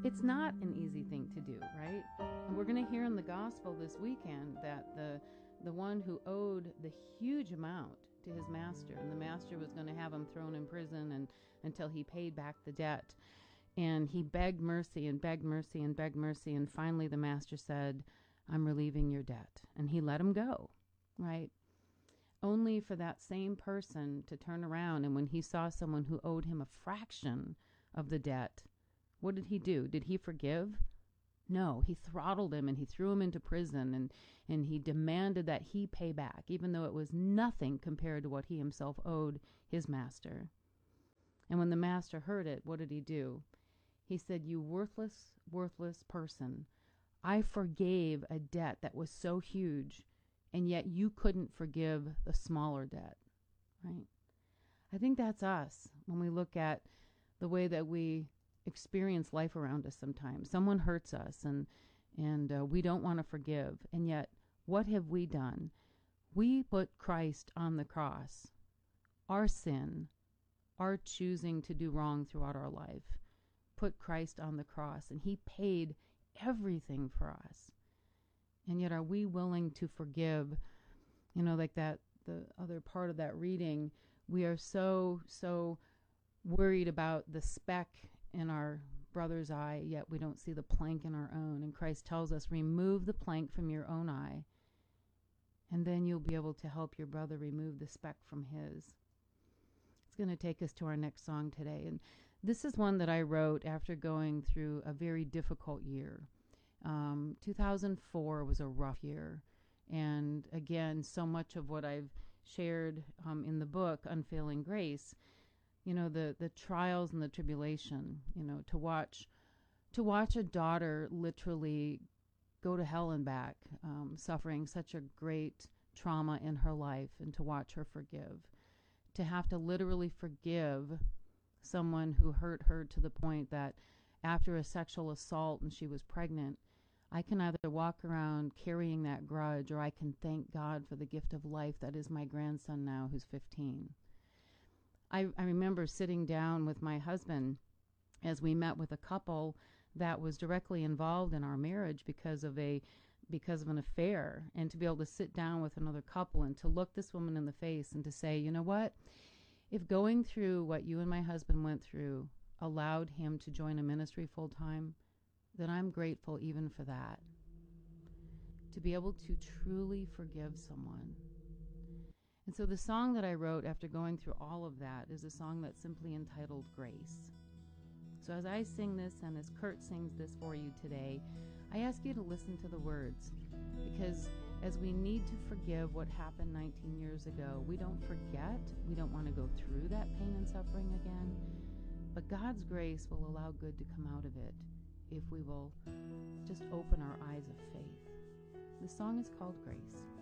It's not an easy thing to do, right? And we're going to hear in the gospel this weekend that the one who owed the huge amount to his master, and the master was going to have him thrown in prison and until he paid back the debt. And he begged mercy and begged mercy and begged mercy, and finally the master said, "I'm relieving your debt." And he let him go, right? Only for that same person to turn around, and when he saw someone who owed him a fraction of the debt, what did he do? Did he forgive? No, he throttled him and he threw him into prison, and he demanded that he pay back, even though it was nothing compared to what he himself owed his master. And when the master heard it, what did he do? He said, "You worthless, worthless person, I forgave a debt that was so huge, and yet you couldn't forgive the smaller debt," right? I think that's us when we look at the way that we experience life around us sometimes. Someone hurts us, and we don't want to forgive. And yet, what have we done? We put Christ on the cross. Our sin, our choosing to do wrong throughout our life, put Christ on the cross, and he paid everything for us. And yet, are we willing to forgive? Like that, the other part of that reading, we are so worried about the speck in our brother's eye, yet we don't see the plank in our own. And Christ tells us, remove the plank from your own eye, and then you'll be able to help your brother remove the speck from his. It's going to take us to our next song today. And this is one that I wrote after going through a very difficult year. 2004 was a rough year. And again, so much of what I've shared in the book, Unfailing Grace, the trials and the tribulation, to watch a daughter literally go to hell and back, suffering such a great trauma in her life, and to watch her forgive, to have to literally forgive someone who hurt her to the point that after a sexual assault and she was pregnant, I can either walk around carrying that grudge, or I can thank God for the gift of life that is my grandson now, who's 15. I remember sitting down with my husband as we met with a couple that was directly involved in our marriage because of an affair, and to be able to sit down with another couple and to look this woman in the face and to say, you know what? If going through what you and my husband went through allowed him to join a ministry full time, then I'm grateful even for that. To be able to truly forgive someone. And so the song that I wrote after going through all of that is a song that's simply entitled Grace. So as I sing this, and as Kurt sings this for you today, I ask you to listen to the words, because as we need to forgive what happened 19 years ago, we don't forget, we don't want to go through that pain and suffering again, but God's grace will allow good to come out of it if we will just open our eyes of faith. The song is called Grace.